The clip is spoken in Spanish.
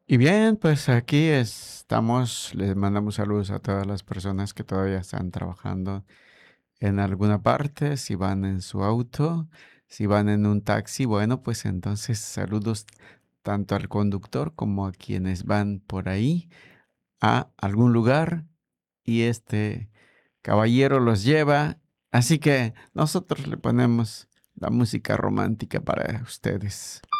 Y bien, pues aquí estamos. Les mandamos saludos a todas las personas que todavía están trabajando en alguna parte, si van en su auto, si van en un taxi, bueno, pues entonces saludos tanto al conductor como a quienes van por ahí a algún lugar y este caballero los lleva. Así que nosotros le ponemos la música romántica para ustedes.